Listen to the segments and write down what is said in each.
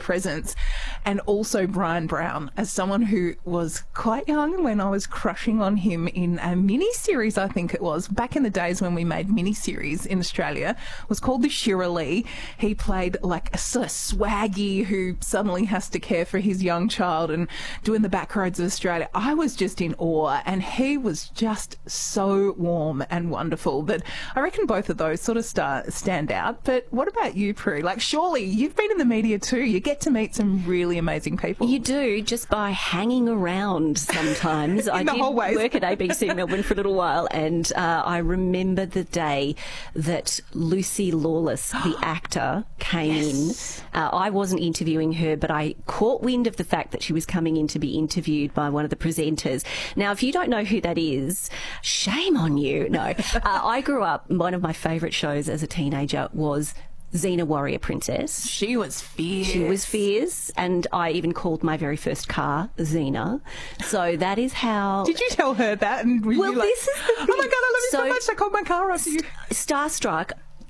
presence. And also Brian Brown, as someone who was quite young when I was crushing on him in a mini-series, I think it was, back in the days when we made mini-series in Australia. It was called The Shira Lee. He played like a sort of swaggy who suddenly has to care for his young child and doing the back roads of Australia. I was just in awe, and he was just so warm and wonderful that I reckon both of those sort of stand out. But what about you, Prue? Like, surely you've been in the media too. You get to meet some really amazing people. You do, just by hanging around sometimes. I did work at ABC Melbourne for a little while, and I remember the day that Lucy Lawless, the actor, came in. I wasn't interviewing her, but I caught wind of the fact that she was coming in to be interviewed by one of the presenters. Now, if you don't know who that is, shame on you. No. I grew up, one of my favourite shows as a teenager was Xena Warrior Princess. She was fierce. She was fierce, and I even called my very first car Xena. So that is how... Did you tell her that? And were you like, this is the thing. Oh my God, I love you so much. I called my car after you. Starstruck.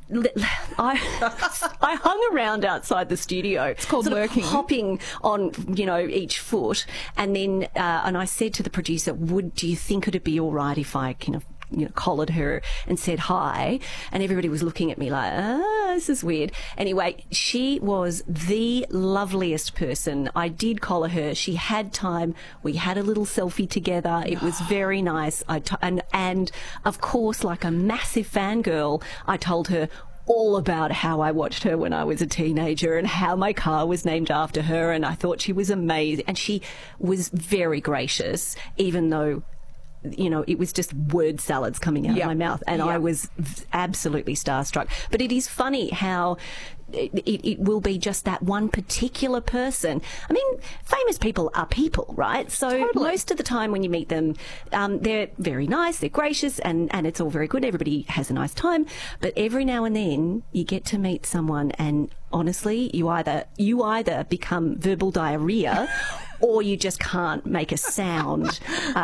I hung around outside the studio. It's called working. Hopping on, each foot. And then, and I said to the producer, do you think it'd be all right if I kind of collared her and said hi? And everybody was looking at me like, this is weird. Anyway, she was the loveliest person. I did collar her. She had time. We had a little selfie together. It was very nice. And of course, like a massive fangirl, I told her all about how I watched her when I was a teenager and how my car was named after her, and I thought she was amazing. And she was very gracious, even though it was just word salads coming out of my mouth, and I was absolutely starstruck. But it is funny how it will be just that one particular person. I mean, famous people are people, right? So most of the time when you meet them, they're very nice, they're gracious, and it's all very good. Everybody has a nice time. But every now and then you get to meet someone, and honestly, you either become verbal diarrhea or you just can't make a sound.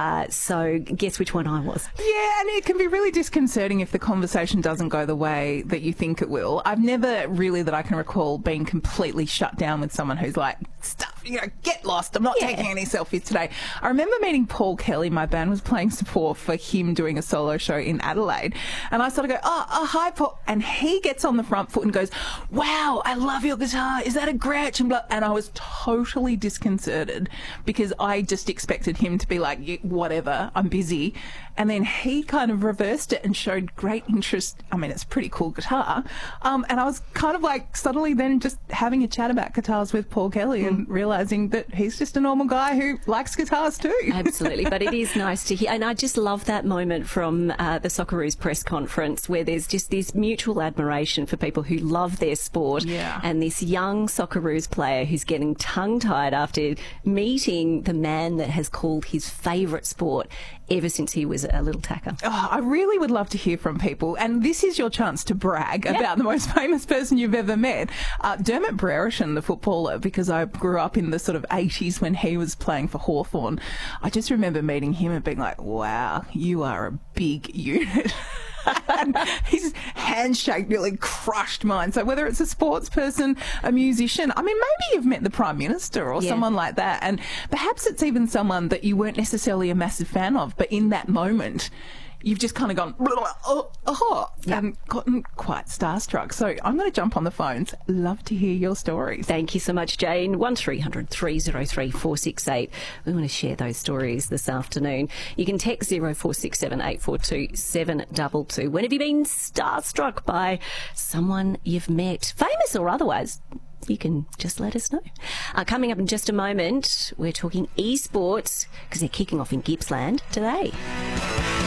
So guess which one I was. Yeah, and it can be really disconcerting if the conversation doesn't go the way that you think it will. I've never really, that I can recall, being completely shut down with someone who's like, stuff, get lost. I'm not taking any selfies today. I remember meeting Paul Kelly. My band was playing support for him doing a solo show in Adelaide. And I sort of go, oh, hi, Paul. And he gets on the front foot and goes, wow, I love your guitar. Is that a Gretsch? And I was totally disconcerted because I just expected him to be like, whatever, I'm busy. And then he kind of reversed it and showed great interest. I mean, it's a pretty cool guitar. And I was kind of like suddenly then just having a chat about guitars with Paul Kelly and realising that he's just a normal guy who likes guitars too. Absolutely. But it is nice to hear. And I just love that moment from the Socceroos press conference where there's just this mutual admiration for people who love their sport. Yeah. And this young Socceroos player who's getting tongue-tied after meeting the man that has called his favourite sport ever since he was a little tacker. Oh, I really would love to hear from people, and this is your chance to brag about the most famous person you've ever met. Dermot Brereton, the footballer, because I grew up in the sort of 80s when he was playing for Hawthorn. I just remember meeting him and being like, wow, you are a big unit. And his handshake nearly crushed mine. So whether it's a sports person, a musician, I mean, maybe you've met the Prime Minister or someone like that, and perhaps it's even someone that you weren't necessarily a massive fan of, but in that moment you've just kind of gone, and gotten quite starstruck. So I'm going to jump on the phones. Love to hear your stories. Thank you so much, Jane. 1300 303 468. We want to share those stories this afternoon. You can text 0467 842 722. When have you been starstruck by someone you've met, famous or otherwise? You can just let us know. Coming up in just a moment, we're talking esports because they're kicking off in Gippsland today.